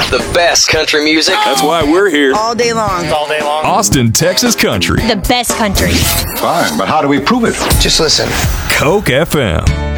The best country music. That's why we're here. All day long. All day long. Austin, Texas country. The best country. Fine, but how do we prove it? Just listen. Coke FM.